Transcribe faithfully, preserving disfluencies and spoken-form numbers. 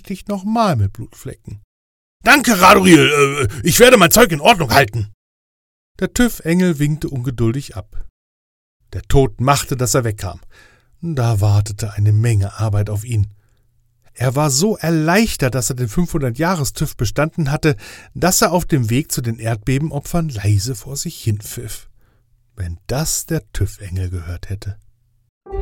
beschäftigt nochmal mit Blutflecken. »Danke, Raduriel, äh, ich werde mein Zeug in Ordnung halten.« Der TÜV-Engel winkte ungeduldig ab. Der Tod machte, dass er wegkam. Da wartete eine Menge Arbeit auf ihn. Er war so erleichtert, dass er den fünfhundert-Jahres-TÜV bestanden hatte, dass er auf dem Weg zu den Erdbebenopfern leise vor sich hin pfiff. Wenn das der TÜV-Engel gehört hätte.